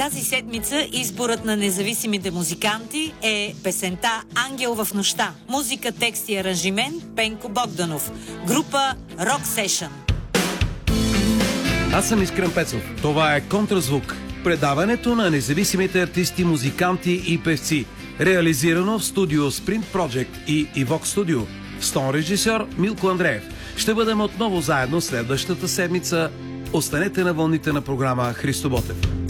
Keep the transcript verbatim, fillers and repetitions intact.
Тази седмица изборът на независимите музиканти е песента «Ангел в нощта». Музика, текст и аранжимент Пенко Богданов. Група Rock Session. Аз съм Искрен Пецов. Това е Контразвук. Предаването на независимите артисти, музиканти и певци. Реализирано в студио Sprint Project и Evox Studio. С тон режисьор Милко Андреев. Ще бъдем отново заедно следващата седмица. Останете на вълните на програма Христо Ботев.